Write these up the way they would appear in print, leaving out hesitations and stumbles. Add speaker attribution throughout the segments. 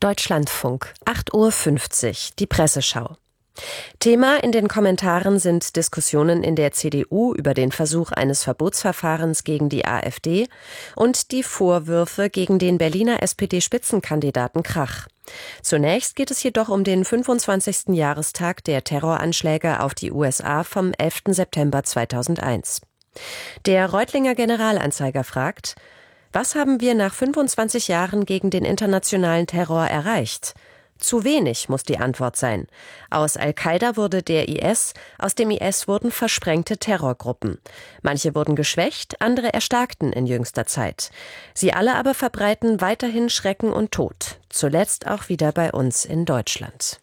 Speaker 1: Deutschlandfunk, 8:50 Uhr, die Presseschau. Thema in den Kommentaren sind Diskussionen in der CDU über den Versuch eines Verbotsverfahrens gegen die AfD und die Vorwürfe gegen den Berliner SPD-Spitzenkandidaten Krach. Zunächst geht es jedoch um den 25. Jahrestag der Terroranschläge auf die USA vom 11. September 2001. Der Reutlinger Generalanzeiger fragt: Was haben wir nach 25 Jahren gegen den internationalen Terror erreicht? Zu wenig, muss die Antwort sein. Aus Al-Qaida wurde der IS, aus dem IS wurden versprengte Terrorgruppen. Manche wurden geschwächt, andere erstarkten in jüngster Zeit. Sie alle aber verbreiten weiterhin Schrecken und Tod. Zuletzt auch wieder bei uns in Deutschland.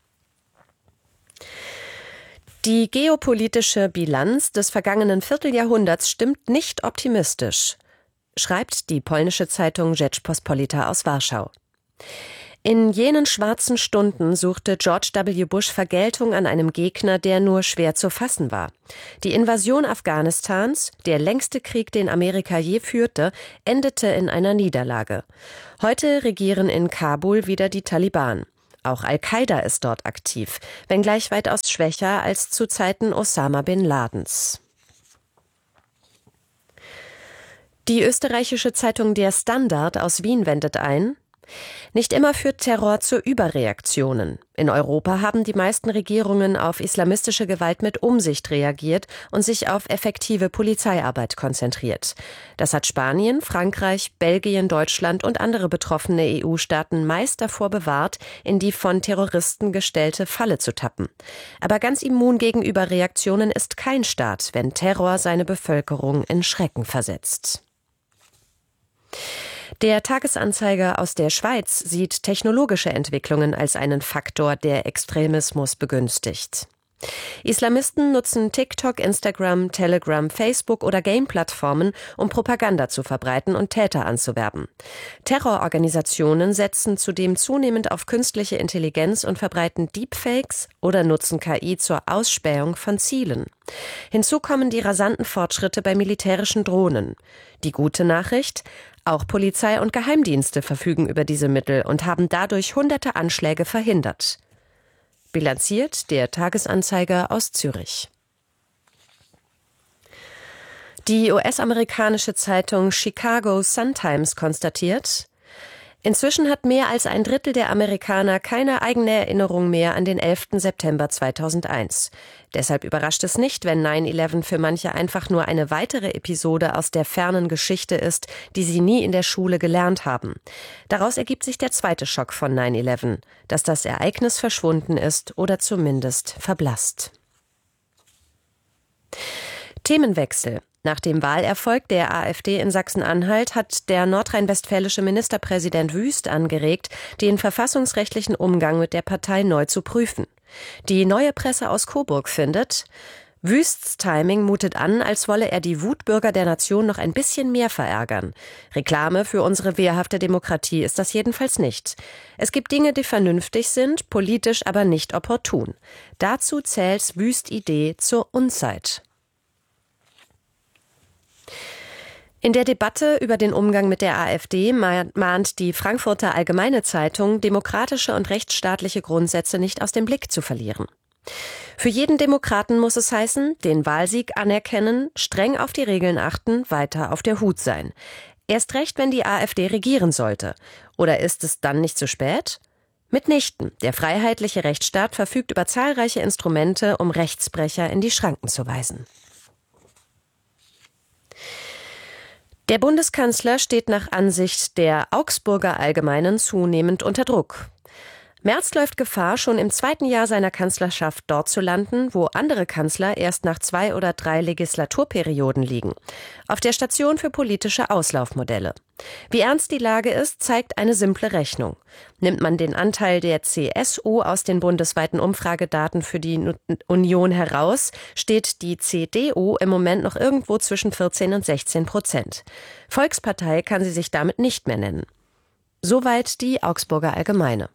Speaker 1: Die geopolitische Bilanz des vergangenen Vierteljahrhunderts stimmt nicht optimistisch, schreibt die polnische Zeitung Rzeczpospolita aus Warschau. In jenen schwarzen Stunden suchte George W. Bush Vergeltung an einem Gegner, der nur schwer zu fassen war. Die Invasion Afghanistans, der längste Krieg, den Amerika je führte, endete in einer Niederlage. Heute regieren in Kabul wieder die Taliban. Auch Al-Qaida ist dort aktiv, wenngleich weitaus schwächer als zu Zeiten Osama bin Ladens. Die österreichische Zeitung Der Standard aus Wien wendet ein: Nicht immer führt Terror zu Überreaktionen. In Europa haben die meisten Regierungen auf islamistische Gewalt mit Umsicht reagiert und sich auf effektive Polizeiarbeit konzentriert. Das hat Spanien, Frankreich, Belgien, Deutschland und andere betroffene EU-Staaten meist davor bewahrt, in die von Terroristen gestellte Falle zu tappen. Aber ganz immun gegen Überreaktionen ist kein Staat, wenn Terror seine Bevölkerung in Schrecken versetzt. Der Tagesanzeiger aus der Schweiz sieht technologische Entwicklungen als einen Faktor, der Extremismus begünstigt. Islamisten nutzen TikTok, Instagram, Telegram, Facebook oder Game-Plattformen, um Propaganda zu verbreiten und Täter anzuwerben. Terrororganisationen setzen zudem zunehmend auf künstliche Intelligenz und verbreiten Deepfakes oder nutzen KI zur Ausspähung von Zielen. Hinzu kommen die rasanten Fortschritte bei militärischen Drohnen. Die gute Nachricht: Auch Polizei und Geheimdienste verfügen über diese Mittel und haben dadurch hunderte Anschläge verhindert. Bilanziert der Tagesanzeiger aus Zürich. Die US-amerikanische Zeitung Chicago Sun-Times konstatiert: Inzwischen hat mehr als ein Drittel der Amerikaner keine eigene Erinnerung mehr an den 11. September 2001. Deshalb überrascht es nicht, wenn 9/11 für manche einfach nur eine weitere Episode aus der fernen Geschichte ist, die sie nie in der Schule gelernt haben. Daraus ergibt sich der zweite Schock von 9/11, dass das Ereignis verschwunden ist oder zumindest verblasst. Themenwechsel. Nach dem Wahlerfolg der AfD in Sachsen-Anhalt hat der nordrhein-westfälische Ministerpräsident Wüst angeregt, den verfassungsrechtlichen Umgang mit der Partei neu zu prüfen. Die Neue Presse aus Coburg findet: Wüsts Timing mutet an, als wolle er die Wutbürger der Nation noch ein bisschen mehr verärgern. Reklame für unsere wehrhafte Demokratie ist das jedenfalls nicht. Es gibt Dinge, die vernünftig sind, politisch aber nicht opportun. Dazu zählt Wüsts Idee zur Unzeit. In der Debatte über den Umgang mit der AfD mahnt die Frankfurter Allgemeine Zeitung, demokratische und rechtsstaatliche Grundsätze nicht aus dem Blick zu verlieren. Für jeden Demokraten muss es heißen: den Wahlsieg anerkennen, streng auf die Regeln achten, weiter auf der Hut sein. Erst recht, wenn die AfD regieren sollte. Oder ist es dann nicht zu spät? Mitnichten. Der freiheitliche Rechtsstaat verfügt über zahlreiche Instrumente, um Rechtsbrecher in die Schranken zu weisen. Der Bundeskanzler steht nach Ansicht der Augsburger Allgemeinen zunehmend unter Druck. Merz läuft Gefahr, schon im zweiten Jahr seiner Kanzlerschaft dort zu landen, wo andere Kanzler erst nach 2 oder 3 Legislaturperioden liegen. Auf der Station für politische Auslaufmodelle. Wie ernst die Lage ist, zeigt eine simple Rechnung. Nimmt man den Anteil der CSU aus den bundesweiten Umfragedaten für die Union heraus, steht die CDU im Moment noch irgendwo zwischen 14 und 16%. Volkspartei kann sie sich damit nicht mehr nennen. Soweit die Augsburger Allgemeine.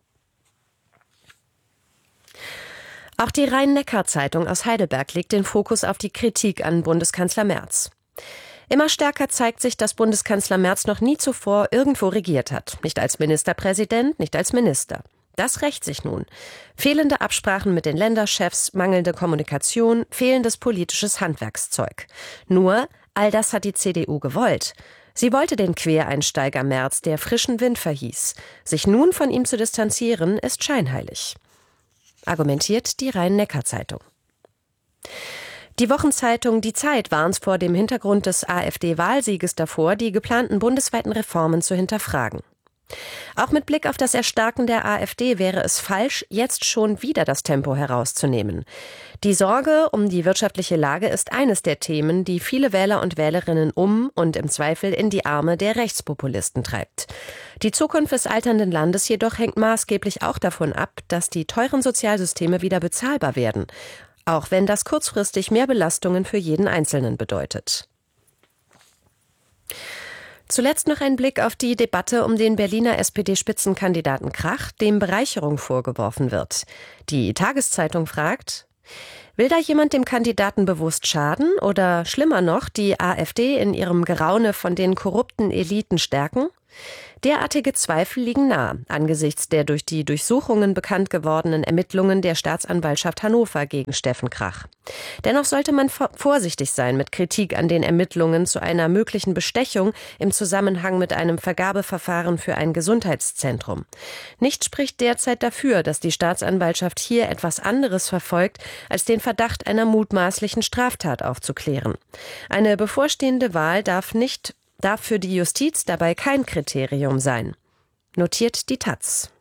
Speaker 1: Auch die Rhein-Neckar-Zeitung aus Heidelberg legt den Fokus auf die Kritik an Bundeskanzler Merz. Immer stärker zeigt sich, dass Bundeskanzler Merz noch nie zuvor irgendwo regiert hat. Nicht als Ministerpräsident, nicht als Minister. Das rächt sich nun. Fehlende Absprachen mit den Länderchefs, mangelnde Kommunikation, fehlendes politisches Handwerkszeug. Nur, all das hat die CDU gewollt. Sie wollte den Quereinsteiger Merz, der frischen Wind verhieß. Sich nun von ihm zu distanzieren, ist scheinheilig. Argumentiert die Rhein-Neckar-Zeitung. Die Wochenzeitung Die Zeit warnt vor dem Hintergrund des AfD-Wahlsieges davor, die geplanten bundesweiten Reformen zu hinterfragen. Auch mit Blick auf das Erstarken der AfD wäre es falsch, jetzt schon wieder das Tempo herauszunehmen. Die Sorge um die wirtschaftliche Lage ist eines der Themen, die viele Wähler und Wählerinnen und im Zweifel in die Arme der Rechtspopulisten treibt. Die Zukunft des alternden Landes jedoch hängt maßgeblich auch davon ab, dass die teuren Sozialsysteme wieder bezahlbar werden, auch wenn das kurzfristig mehr Belastungen für jeden Einzelnen bedeutet. Zuletzt noch ein Blick auf die Debatte um den Berliner SPD-Spitzenkandidaten Krach, dem Bereicherung vorgeworfen wird. Die Tageszeitung fragt: Will da jemand dem Kandidaten bewusst schaden oder schlimmer noch, die AfD in ihrem Geraune von den korrupten Eliten stärken? Derartige Zweifel liegen nahe, angesichts der durch die Durchsuchungen bekannt gewordenen Ermittlungen der Staatsanwaltschaft Hannover gegen Steffen Krach. Dennoch sollte man vorsichtig sein mit Kritik an den Ermittlungen zu einer möglichen Bestechung im Zusammenhang mit einem Vergabeverfahren für ein Gesundheitszentrum. Nichts spricht derzeit dafür, dass die Staatsanwaltschaft hier etwas anderes verfolgt, als den Verdacht einer mutmaßlichen Straftat aufzuklären. Eine bevorstehende Wahl darf für die Justiz dabei kein Kriterium sein, notiert die taz.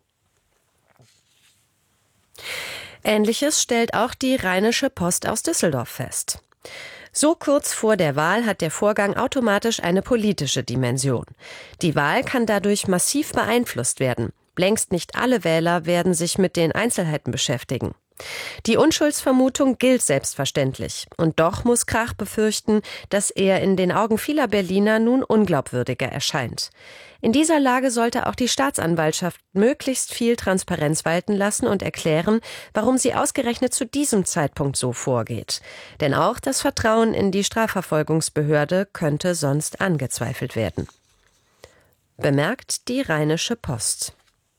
Speaker 1: Ähnliches stellt auch die Rheinische Post aus Düsseldorf fest. So kurz vor der Wahl hat der Vorgang automatisch eine politische Dimension. Die Wahl kann dadurch massiv beeinflusst werden. Längst nicht alle Wähler werden sich mit den Einzelheiten beschäftigen. Die Unschuldsvermutung gilt selbstverständlich. Und doch muss Krach befürchten, dass er in den Augen vieler Berliner nun unglaubwürdiger erscheint. In dieser Lage sollte auch die Staatsanwaltschaft möglichst viel Transparenz walten lassen und erklären, warum sie ausgerechnet zu diesem Zeitpunkt so vorgeht. Denn auch das Vertrauen in die Strafverfolgungsbehörde könnte sonst angezweifelt werden. Bemerkt die Rheinische Post.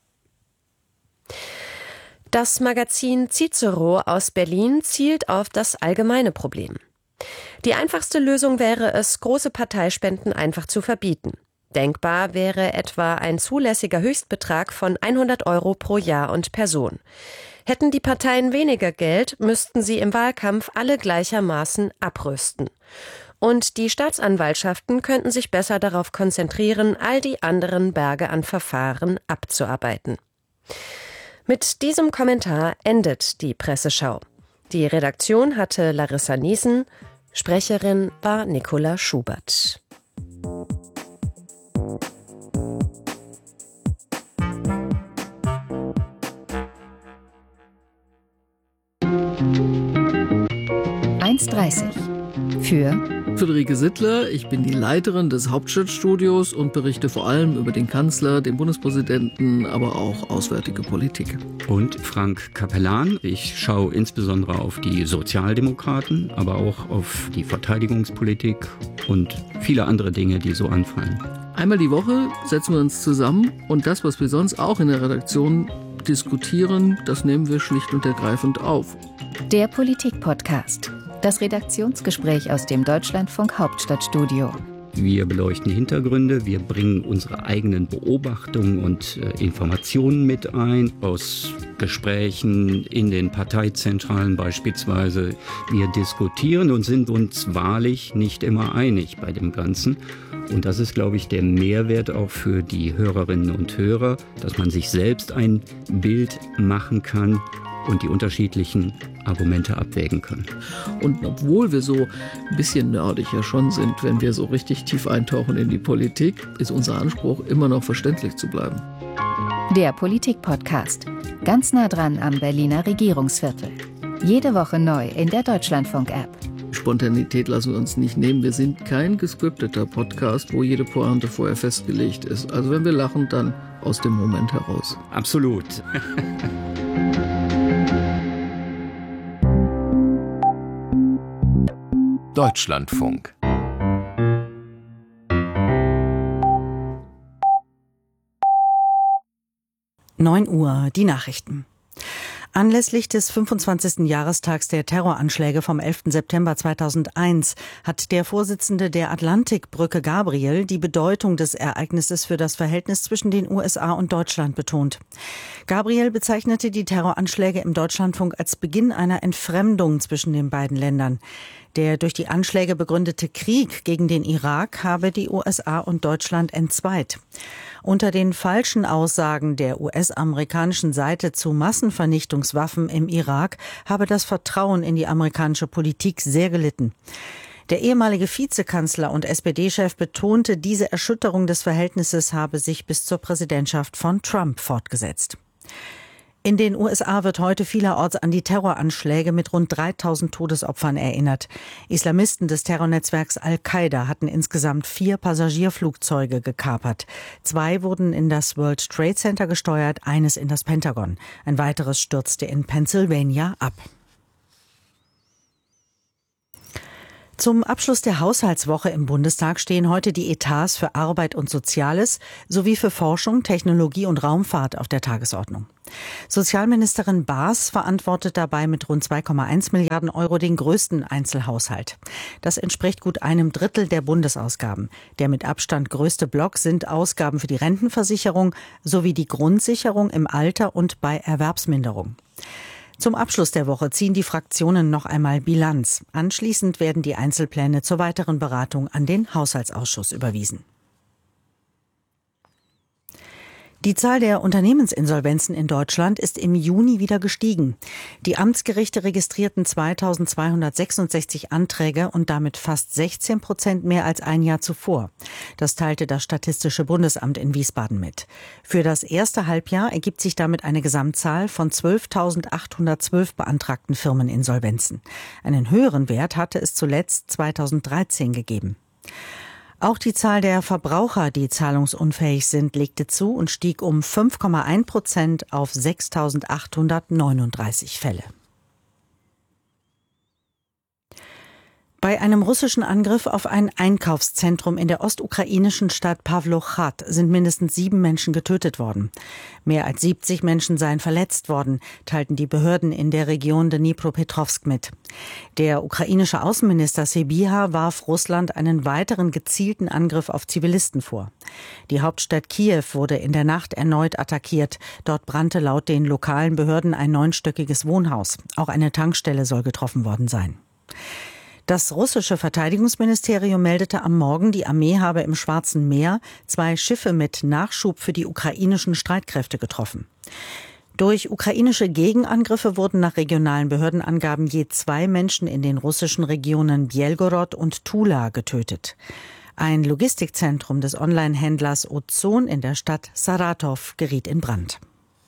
Speaker 1: Das Magazin Cicero aus Berlin zielt auf das allgemeine Problem. Die einfachste Lösung wäre es, große Parteispenden einfach zu verbieten. Denkbar wäre etwa ein zulässiger Höchstbetrag von 100 € pro Jahr und Person. Hätten die Parteien weniger Geld, müssten sie im Wahlkampf alle gleichermaßen abrüsten. Und die Staatsanwaltschaften könnten sich besser darauf konzentrieren, all die anderen Berge an Verfahren abzuarbeiten. Mit diesem Kommentar endet die Presseschau. Die Redaktion hatte Larissa Niesen, Sprecherin war Nicola Schubert.
Speaker 2: Für Friederike Sittler, ich bin die Leiterin des Hauptstadtstudios und berichte vor allem über den Kanzler, den Bundespräsidenten, aber auch auswärtige Politik.
Speaker 3: Und Frank Capellan, ich schaue insbesondere auf die Sozialdemokraten, aber auch auf die Verteidigungspolitik und viele andere Dinge, die so anfallen.
Speaker 2: Einmal die Woche setzen wir uns zusammen und das, was wir sonst auch in der Redaktion diskutieren, das nehmen wir schlicht und ergreifend auf.
Speaker 4: Der Politik-Podcast. Das Redaktionsgespräch aus dem Deutschlandfunk Hauptstadtstudio.
Speaker 3: Wir beleuchten Hintergründe, wir bringen unsere eigenen Beobachtungen und Informationen mit ein, aus Gesprächen in den Parteizentralen beispielsweise. Wir diskutieren und sind uns wahrlich nicht immer einig bei dem Ganzen. Und das ist, glaube ich, der Mehrwert auch für die Hörerinnen und Hörer, dass man sich selbst ein Bild machen kann und die unterschiedlichen Argumente abwägen kann.
Speaker 2: Und obwohl wir so ein bisschen nerdig ja schon sind, wenn wir so richtig tief eintauchen in die Politik, ist unser Anspruch, immer noch verständlich zu bleiben.
Speaker 4: Der Politik-Podcast. Ganz nah dran am Berliner Regierungsviertel. Jede Woche neu in der Deutschlandfunk-App.
Speaker 2: Spontanität lassen wir uns nicht nehmen. Wir sind kein gescripteter Podcast, wo jede Pointe vorher festgelegt ist. Also wenn wir lachen, dann aus dem Moment heraus.
Speaker 3: Absolut.
Speaker 5: Deutschlandfunk. 9 Uhr, die Nachrichten. Anlässlich des 25. Jahrestags der Terroranschläge vom 11. September 2001 hat der Vorsitzende der Atlantikbrücke Gabriel die Bedeutung des Ereignisses für das Verhältnis zwischen den USA und Deutschland betont. Gabriel bezeichnete die Terroranschläge im Deutschlandfunk als Beginn einer Entfremdung zwischen den beiden Ländern. Der durch die Anschläge begründete Krieg gegen den Irak habe die USA und Deutschland entzweit. Unter den falschen Aussagen der US-amerikanischen Seite zu Massenvernichtungswaffen im Irak habe das Vertrauen in die amerikanische Politik sehr gelitten. Der ehemalige Vizekanzler und SPD-Chef betonte, diese Erschütterung des Verhältnisses habe sich bis zur Präsidentschaft von Trump fortgesetzt. In den USA wird heute vielerorts an die Terroranschläge mit rund 3000 Todesopfern erinnert. Islamisten des Terrornetzwerks Al-Qaida hatten insgesamt 4 Passagierflugzeuge gekapert. 2 wurden in das World Trade Center gesteuert, eines in das Pentagon. Ein weiteres stürzte in Pennsylvania ab. Zum Abschluss der Haushaltswoche im Bundestag stehen heute die Etats für Arbeit und Soziales sowie für Forschung, Technologie und Raumfahrt auf der Tagesordnung. Sozialministerin Baas verantwortet dabei mit rund 2,1 Milliarden Euro den größten Einzelhaushalt. Das entspricht gut einem Drittel der Bundesausgaben. Der mit Abstand größte Block sind Ausgaben für die Rentenversicherung sowie die Grundsicherung im Alter und bei Erwerbsminderung. Zum Abschluss der Woche ziehen die Fraktionen noch einmal Bilanz. Anschließend werden die Einzelpläne zur weiteren Beratung an den Haushaltsausschuss überwiesen. Die Zahl der Unternehmensinsolvenzen in Deutschland ist im Juni wieder gestiegen. Die Amtsgerichte registrierten 2266 Anträge und damit fast 16% mehr als ein Jahr zuvor. Das teilte das Statistische Bundesamt in Wiesbaden mit. Für das erste Halbjahr ergibt sich damit eine Gesamtzahl von 12.812 beantragten Firmeninsolvenzen. Einen höheren Wert hatte es zuletzt 2013 gegeben. Auch die Zahl der Verbraucher, die zahlungsunfähig sind, legte zu und stieg um 5,1% auf 6.839 Fälle. Bei einem russischen Angriff auf ein Einkaufszentrum in der ostukrainischen Stadt Pawlochrad sind mindestens 7 Menschen getötet worden. Mehr als 70 Menschen seien verletzt worden, teilten die Behörden in der Region Dnipropetrovsk mit. Der ukrainische Außenminister Sybiha warf Russland einen weiteren gezielten Angriff auf Zivilisten vor. Die Hauptstadt Kiew wurde in der Nacht erneut attackiert. Dort brannte laut den lokalen Behörden ein 9-stöckiges Wohnhaus. Auch eine Tankstelle soll getroffen worden sein. Das russische Verteidigungsministerium meldete am Morgen, die Armee habe im Schwarzen Meer 2 Schiffe mit Nachschub für die ukrainischen Streitkräfte getroffen. Durch ukrainische Gegenangriffe wurden nach regionalen Behördenangaben je 2 Menschen in den russischen Regionen Bjelgorod und Tula getötet. Ein Logistikzentrum des Online-Händlers Ozon in der Stadt Saratow geriet in Brand.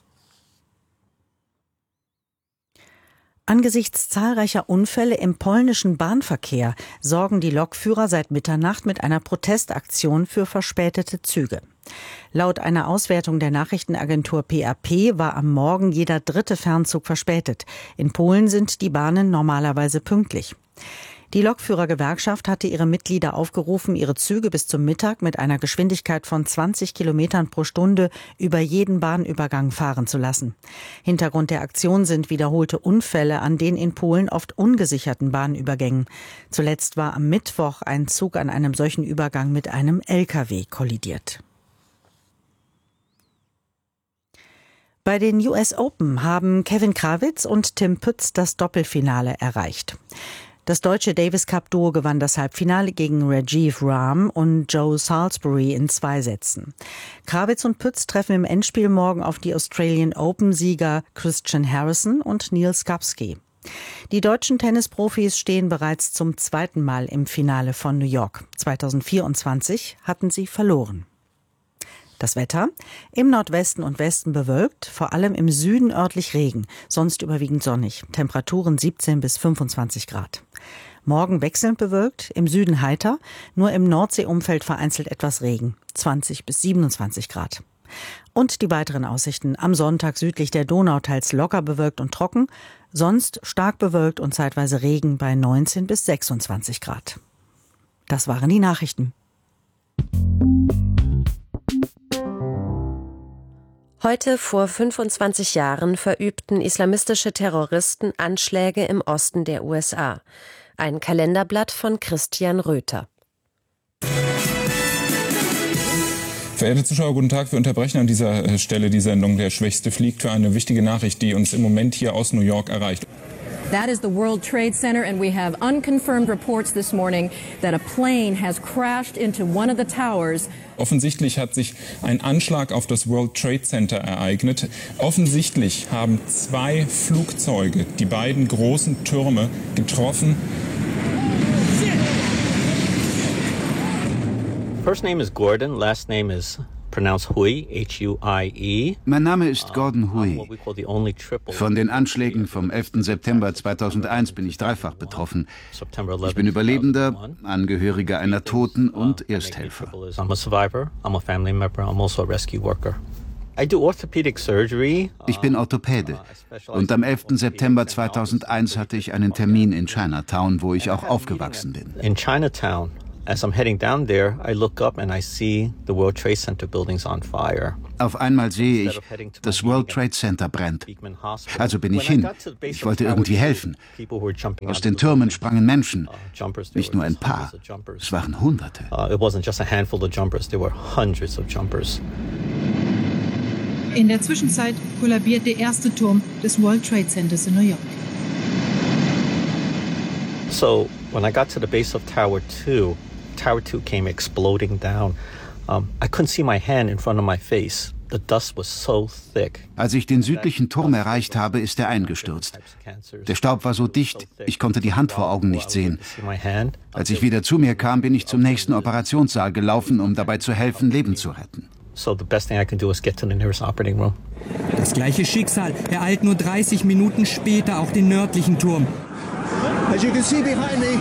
Speaker 5: Angesichts zahlreicher Unfälle im polnischen Bahnverkehr sorgen die Lokführer seit Mitternacht mit einer Protestaktion für verspätete Züge. Laut einer Auswertung der Nachrichtenagentur PAP war am Morgen jeder 3. Fernzug verspätet. In Polen sind die Bahnen normalerweise pünktlich. Die Lokführergewerkschaft hatte ihre Mitglieder aufgerufen, ihre Züge bis zum Mittag mit einer Geschwindigkeit von 20 Kilometern pro Stunde über jeden Bahnübergang fahren zu lassen. Hintergrund der Aktion sind wiederholte Unfälle an den in Polen oft ungesicherten Bahnübergängen. Zuletzt war am Mittwoch ein Zug an einem solchen Übergang mit einem LKW kollidiert. Bei den US Open haben Kevin Krawitz und Tim Pütz das Doppelfinale erreicht. Das deutsche Davis-Cup-Duo gewann das Halbfinale gegen Rajiv Ram und Joe Salisbury in 2 Sätzen. Krawitz und Pütz treffen im Endspiel morgen auf die Australian Open-Sieger Christian Harrison und Neil Skupski. Die deutschen Tennisprofis stehen bereits zum 2. Mal im Finale von New York. 2024 hatten sie verloren. Das Wetter: im Nordwesten und Westen bewölkt, vor allem im Süden örtlich Regen, sonst überwiegend sonnig. Temperaturen 17 bis 25 Grad. Morgen wechselnd bewölkt, im Süden heiter, nur im Nordseeumfeld vereinzelt etwas Regen, 20 bis 27 Grad. Und die weiteren Aussichten: am Sonntag südlich der Donau teils locker bewölkt und trocken, sonst stark bewölkt und zeitweise Regen bei 19 bis 26 Grad. Das waren die Nachrichten.
Speaker 1: Heute vor 25 Jahren verübten islamistische Terroristen Anschläge im Osten der USA. Ein Kalenderblatt von Christian Röther.
Speaker 6: Verehrte Zuschauer, guten Tag. Wir unterbrechen an dieser Stelle die Sendung Der Schwächste fliegt für eine wichtige Nachricht, die uns im Moment hier aus New York erreicht.
Speaker 7: That is the World Trade Center, and we have unconfirmed reports this morning that a plane has crashed into one of the towers.
Speaker 6: Offensichtlich hat sich ein Anschlag auf das World Trade Center ereignet. Offensichtlich haben 2 Flugzeuge die beiden großen Türme getroffen.
Speaker 8: First name is Gordon, last name is pronounced Hui, H-U-I-E.
Speaker 9: Mein Name ist Gordon Hui. Von den Anschlägen vom 11. September 2001 bin ich dreifach betroffen. Ich bin Überlebender, Angehöriger einer Toten und Ersthelfer. Ich bin Orthopäde und am 11. September 2001 hatte ich einen Termin in Chinatown, wo ich auch aufgewachsen bin.
Speaker 8: In Chinatown. As I'm heading down there, I look up and I see the World Trade Center buildings on fire.
Speaker 9: Auf einmal sehe ich, das World Trade Center brennt. Also bin ich hin. Ich wollte irgendwie helfen. Aus den Türmen sprangen Menschen. Nicht nur ein paar. Es waren Hunderte.
Speaker 8: It wasn't just a handful of jumpers, there were hundreds of jumpers.
Speaker 10: In der Zwischenzeit kollabiert der erste Turm des World Trade Centers in New York.
Speaker 8: So, when I got to the base of Tower 2 came exploding down. I couldn't see my hand in front of my face. The dust was so thick.
Speaker 9: Als ich den südlichen Turm erreicht habe, ist er eingestürzt. Der Staub war so dicht, ich konnte die Hand vor Augen nicht sehen. Als ich wieder zu mir kam, bin ich zum nächsten Operationssaal gelaufen, um dabei zu helfen, Leben zu retten.
Speaker 8: So the best thing I can do is get to the nearest operating room.
Speaker 11: Das gleiche Schicksal ereilt nur 30 Minuten später auch den nördlichen Turm.
Speaker 12: As you can see behind me,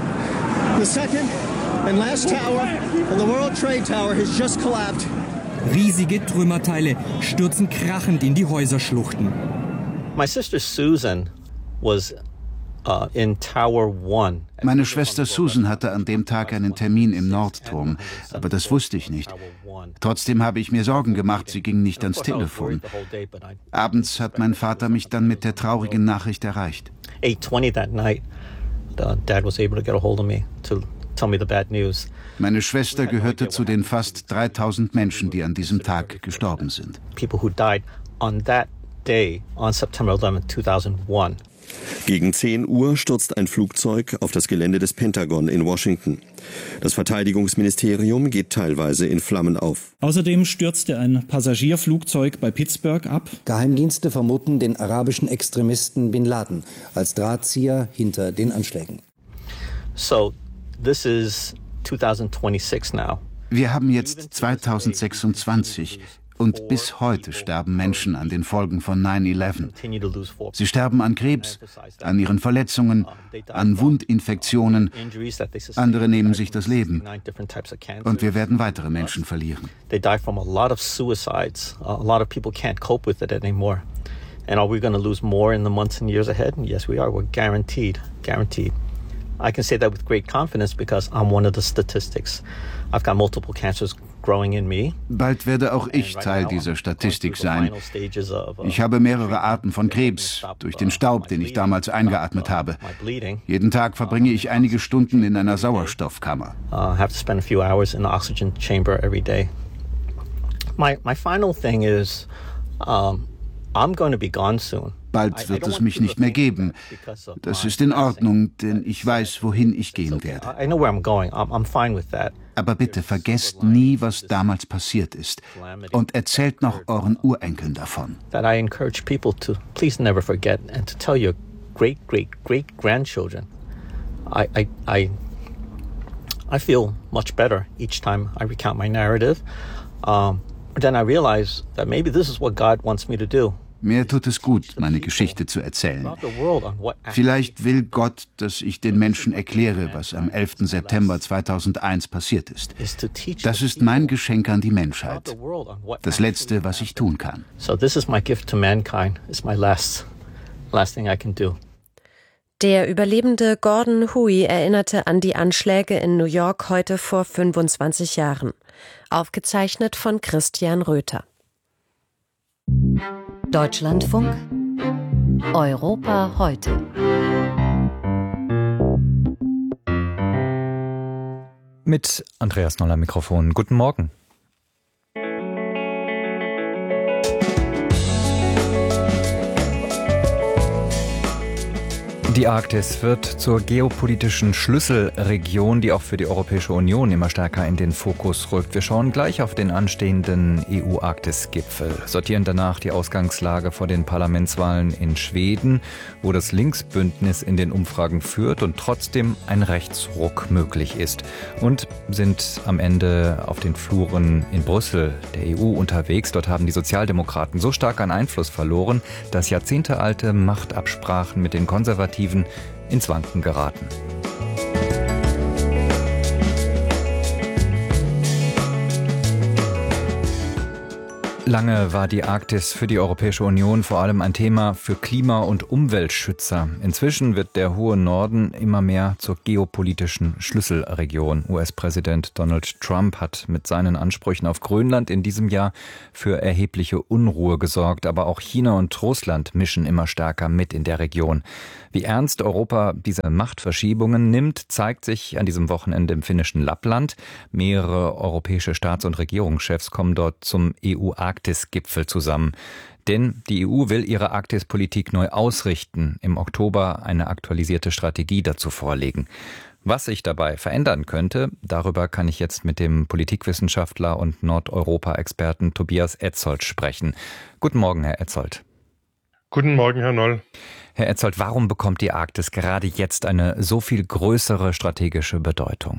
Speaker 12: the second and last tower of the World Trade Tower has just collapsed.
Speaker 11: Riesige Trümmerteile stürzen krachend in die Häuserschluchten.
Speaker 8: My sister Susan was in Tower 1.
Speaker 9: Meine Schwester Susan hatte an dem Tag einen Termin im Nordturm, aber das wusste ich nicht. Trotzdem habe ich mir Sorgen gemacht, sie ging nicht ans Telefon. Abends hat mein Vater mich dann mit der traurigen Nachricht erreicht.
Speaker 8: 8:20 that night, Dad was able to get a hold of me to tell me the bad news.
Speaker 9: Meine Schwester gehörte zu den fast 3000 Menschen, die an diesem Tag gestorben sind.
Speaker 8: People who died on that day, on September 11, 2001.
Speaker 13: Gegen 10 Uhr stürzt ein Flugzeug auf das Gelände des Pentagon in Washington. Das Verteidigungsministerium geht teilweise in Flammen auf.
Speaker 14: Außerdem stürzte ein Passagierflugzeug bei Pittsburgh ab.
Speaker 15: Geheimdienste vermuten den arabischen Extremisten Bin Laden als Drahtzieher hinter den Anschlägen.
Speaker 8: So, this is 2026 now.
Speaker 9: Wir haben jetzt 2026. Und bis heute sterben Menschen an den Folgen von 9/11. Sie sterben an Krebs, an ihren Verletzungen, an Wundinfektionen. Andere nehmen sich das Leben. Und wir werden weitere Menschen verlieren.
Speaker 8: They die from a lot of suicides. A lot of people can't cope with it anymore. And are we going to lose more in the months and years ahead? Yes, we are. We're guaranteed. Guaranteed. I can say that with great confidence because I'm one of the statistics. I've got multiple cancers growing in me.
Speaker 9: Bald werde auch ich Teil dieser Statistik sein. Ich habe mehrere Arten von Krebs durch den Staub, den ich damals eingeatmet habe. Jeden Tag verbringe ich einige Stunden in einer Sauerstoffkammer.
Speaker 8: I have to spend a few hours in the oxygen chamber every day. My final thing is, I'm going to be gone soon.
Speaker 9: Bald wird es mich nicht mehr geben. Das ist in Ordnung, denn ich weiß, wohin ich gehen werde. Aber bitte vergesst nie, was damals passiert ist. Und erzählt noch euren Urenkeln davon.
Speaker 8: I encourage people to please never forget and to tell your great-great-great-grandchildren. I feel much better each time I recount my narrative. Then I realize that maybe this is what God wants me to do.
Speaker 9: Mir tut es gut, meine Geschichte zu erzählen. Vielleicht will Gott, dass ich den Menschen erkläre, was am 11. September 2001 passiert ist. Das ist mein Geschenk an die Menschheit. Das Letzte, was ich tun kann.
Speaker 8: So this is my gift to mankind. It's my last thing I can do.
Speaker 1: Der Überlebende Gordon Hui erinnerte an die Anschläge in New York heute vor 25 Jahren. Aufgezeichnet von Christian Röther.
Speaker 4: Deutschlandfunk Europa heute.
Speaker 16: Mit Andreas Noll am Mikrofon. Guten Morgen. Die Arktis wird zur geopolitischen Schlüsselregion, die auch für die Europäische Union immer stärker in den Fokus rückt. Wir schauen gleich auf den anstehenden EU-Arktis-Gipfel, sortieren danach die Ausgangslage vor den Parlamentswahlen in Schweden, wo das Linksbündnis in den Umfragen führt und trotzdem ein Rechtsruck möglich ist. Und sind am Ende auf den Fluren in Brüssel, der EU, unterwegs. Dort haben die Sozialdemokraten so stark an Einfluss verloren, dass jahrzehntealte Machtabsprachen mit den Konservativen ins Wanken geraten. Lange war die Arktis für die Europäische Union vor allem ein Thema für Klima- und Umweltschützer. Inzwischen wird der hohe Norden immer mehr zur geopolitischen Schlüsselregion. US-Präsident Donald Trump hat mit seinen Ansprüchen auf Grönland in diesem Jahr für erhebliche Unruhe gesorgt. Aber auch China und Russland mischen immer stärker mit in der Region. Wie ernst Europa diese Machtverschiebungen nimmt, zeigt sich an diesem Wochenende im finnischen Lappland. Mehrere europäische Staats- und Regierungschefs kommen dort zum EU-Arktis-Gipfel zusammen. Denn die EU will ihre Arktispolitik neu ausrichten, im Oktober eine aktualisierte Strategie dazu vorlegen. Was sich dabei verändern könnte, darüber kann ich jetzt mit dem Politikwissenschaftler und Nordeuropa-Experten Tobias Etzold sprechen. Guten Morgen, Herr Etzold.
Speaker 17: Guten Morgen, Herr Noll.
Speaker 16: Herr Etzold, warum bekommt die Arktis gerade jetzt eine so viel größere strategische Bedeutung?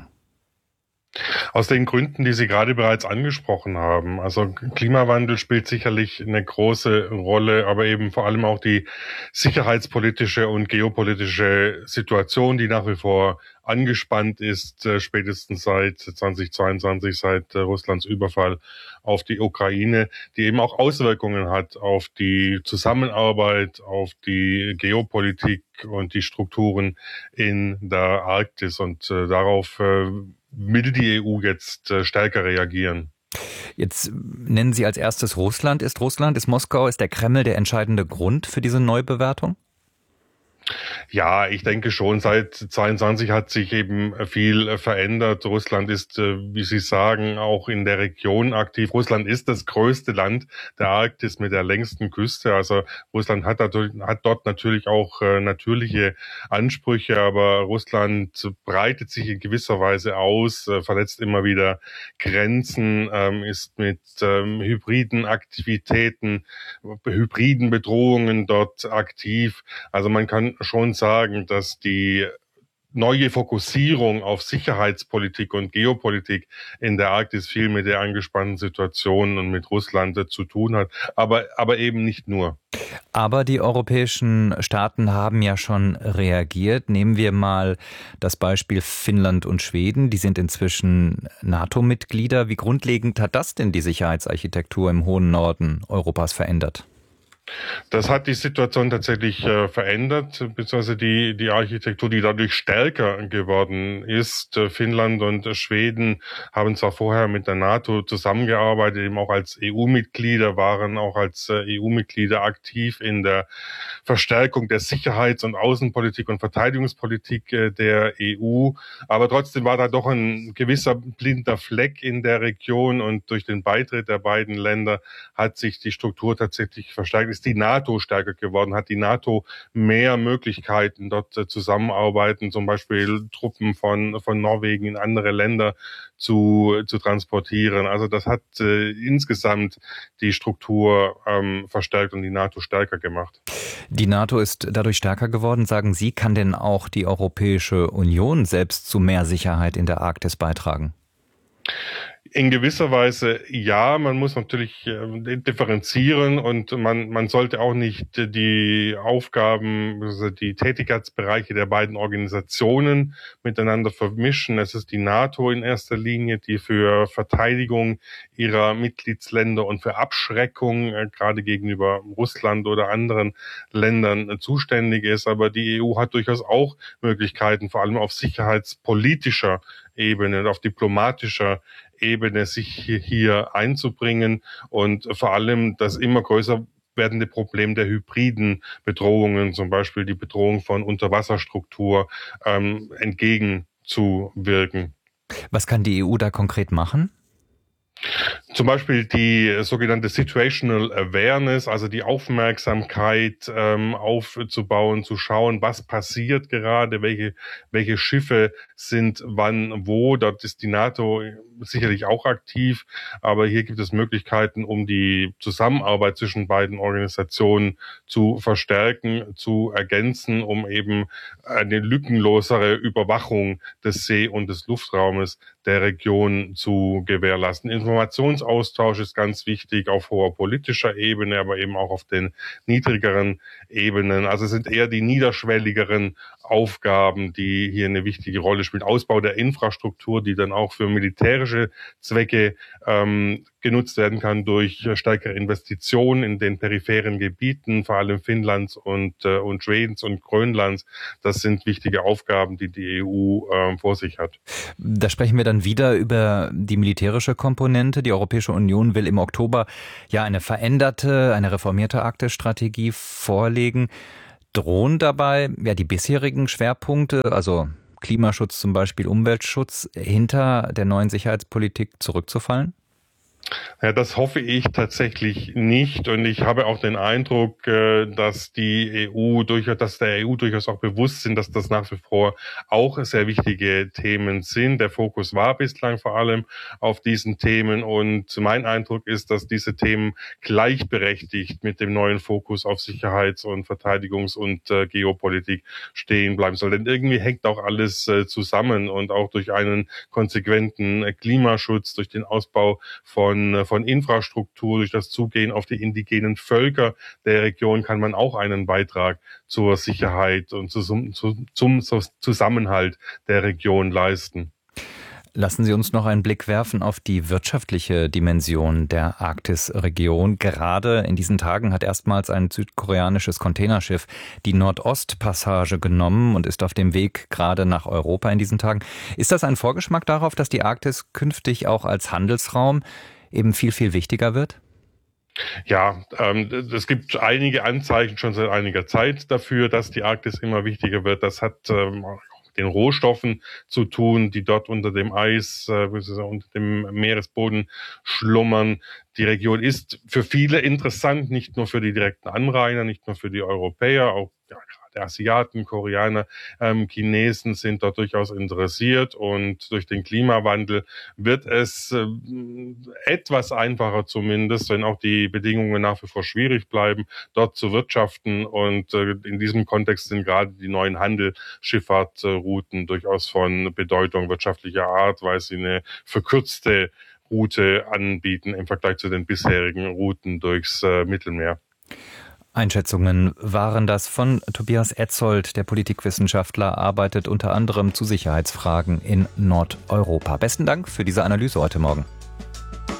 Speaker 17: Aus den Gründen, die Sie gerade bereits angesprochen haben. Also Klimawandel spielt sicherlich eine große Rolle, aber eben vor allem auch die sicherheitspolitische und geopolitische Situation, die nach wie vor angespannt ist, spätestens seit 2022, seit Russlands Überfall auf die Ukraine, die eben auch Auswirkungen hat auf die Zusammenarbeit, auf die Geopolitik und die Strukturen in der Arktis. Und darauf will die EU jetzt stärker reagieren.
Speaker 16: Jetzt nennen Sie als erstes Russland. Ist Moskau, ist der Kreml der entscheidende Grund für diese Neubewertung?
Speaker 17: Ja, ich denke schon, seit 22 hat sich eben viel verändert. Russland ist, wie Sie sagen, auch in der Region aktiv. Russland ist das größte Land der Arktis mit der längsten Küste. Also Russland hat dort natürlich auch natürliche Ansprüche, aber Russland breitet sich in gewisser Weise aus, verletzt immer wieder Grenzen, ist mit hybriden Aktivitäten, hybriden Bedrohungen dort aktiv. Also man kann schon sagen, dass die neue Fokussierung auf Sicherheitspolitik und Geopolitik in der Arktis viel mit der angespannten Situation und mit Russland zu tun hat, aber eben nicht nur.
Speaker 16: Aber die europäischen Staaten haben ja schon reagiert. Nehmen wir mal das Beispiel Finnland und Schweden. Die sind inzwischen NATO-Mitglieder. Wie grundlegend hat das denn die Sicherheitsarchitektur im hohen Norden Europas verändert?
Speaker 17: Das hat die Situation tatsächlich verändert, beziehungsweise die Architektur, die dadurch stärker geworden ist. Finnland und Schweden haben zwar vorher mit der NATO zusammengearbeitet, eben auch als EU-Mitglieder, waren auch als EU-Mitglieder aktiv in der Verstärkung der Sicherheits- und Außenpolitik und Verteidigungspolitik der EU. Aber trotzdem war da doch ein gewisser blinder Fleck in der Region und durch den Beitritt der beiden Länder hat sich die Struktur tatsächlich verstärkt. Ist die NATO stärker geworden, hat die NATO mehr Möglichkeiten, dort zusammenarbeiten, zum Beispiel Truppen von Norwegen in andere Länder zu transportieren. Also das hat insgesamt die Struktur verstärkt und die NATO stärker gemacht.
Speaker 16: Die NATO ist dadurch stärker geworden, sagen Sie. Kann denn auch die Europäische Union selbst zu mehr Sicherheit in der Arktis beitragen?
Speaker 17: In gewisser Weise ja, man muss natürlich differenzieren und man sollte auch nicht die Aufgaben, also die Tätigkeitsbereiche der beiden Organisationen miteinander vermischen. Es ist die NATO in erster Linie, die für Verteidigung ihrer Mitgliedsländer und für Abschreckung gerade gegenüber Russland oder anderen Ländern zuständig ist. Aber die EU hat durchaus auch Möglichkeiten, vor allem auf sicherheitspolitischer Ebene und auf diplomatischer Ebene sich hier einzubringen und vor allem das immer größer werdende Problem der hybriden Bedrohungen, zum Beispiel die Bedrohung von Unterwasserstruktur, entgegenzuwirken.
Speaker 16: Was kann die EU da konkret machen?
Speaker 17: Zum Beispiel die sogenannte Situational Awareness, also die Aufmerksamkeit aufzubauen, zu schauen, was passiert gerade, welche Schiffe sind wann wo. Dort ist die NATO sicherlich auch aktiv, aber hier gibt es Möglichkeiten, um die Zusammenarbeit zwischen beiden Organisationen zu verstärken, zu ergänzen, um eben eine lückenlosere Überwachung des See- und des Luftraumes der Region zu gewährleisten. Informationsaustausch ist ganz wichtig auf hoher politischer Ebene, aber eben auch auf den niedrigeren Ebenen. Also es sind eher die niederschwelligeren Aufgaben, die hier eine wichtige Rolle spielen. Ausbau der Infrastruktur, die dann auch für militärische Zwecke genutzt werden kann durch stärkere Investitionen in den peripheren Gebieten, vor allem Finnlands und Schwedens und Grönlands. Das sind wichtige Aufgaben, die die EU vor sich hat.
Speaker 16: Da sprechen wir dann wieder über die militärische Komponente. Die Europäische Union will im Oktober ja eine veränderte, eine reformierte Arktisstrategie vorlegen. Drohen dabei die bisherigen Schwerpunkte, also Klimaschutz zum Beispiel, Umweltschutz, hinter der neuen Sicherheitspolitik zurückzufallen?
Speaker 17: Ja, das hoffe ich tatsächlich nicht, und ich habe auch den Eindruck, dass der EU durchaus auch bewusst sind, dass das nach wie vor auch sehr wichtige Themen sind. Der Fokus war bislang vor allem auf diesen Themen, und mein Eindruck ist, dass diese Themen gleichberechtigt mit dem neuen Fokus auf Sicherheits- und Verteidigungs- und Geopolitik stehen bleiben soll. Denn irgendwie hängt auch alles zusammen, und auch durch einen konsequenten Klimaschutz, durch den Ausbau von Infrastruktur, durch das Zugehen auf die indigenen Völker der Region kann man auch einen Beitrag zur Sicherheit und zum Zusammenhalt der Region leisten.
Speaker 16: Lassen Sie uns noch einen Blick werfen auf die wirtschaftliche Dimension der Arktisregion. Gerade in diesen Tagen hat erstmals ein südkoreanisches Containerschiff die Nordostpassage genommen und ist auf dem Weg gerade nach Europa in diesen Tagen. Ist das ein Vorgeschmack darauf, dass die Arktis künftig auch als Handelsraum eben viel, viel wichtiger wird?
Speaker 17: Ja, es gibt einige Anzeichen schon seit einiger Zeit dafür, dass die Arktis immer wichtiger wird. Das hat den Rohstoffen zu tun, die dort unter dem Eis, unter dem Meeresboden schlummern. Die Region ist für viele interessant, nicht nur für die direkten Anrainer, nicht nur für die Europäer, auch gerade Asiaten, Koreaner, Chinesen sind dort durchaus interessiert, und durch den Klimawandel wird es etwas einfacher zumindest, wenn auch die Bedingungen nach wie vor schwierig bleiben, dort zu wirtschaften, und in diesem Kontext sind gerade die neuen Handelsschifffahrtrouten durchaus von Bedeutung wirtschaftlicher Art, weil sie eine verkürzte Route anbieten im Vergleich zu den bisherigen Routen durchs Mittelmeer.
Speaker 16: Einschätzungen waren das von Tobias Etzold, der Politikwissenschaftler, arbeitet unter anderem zu Sicherheitsfragen in Nordeuropa. Besten Dank für diese Analyse heute Morgen.